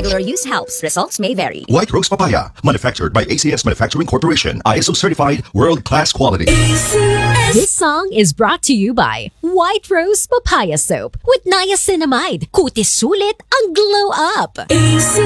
Regular use helps. Results may vary. White Rose Papaya, manufactured by ACS Manufacturing Corporation. ISO certified, world-class quality. This song is brought to you by White Rose Papaya Soap with niacinamide. Kutis sulit ang glow up.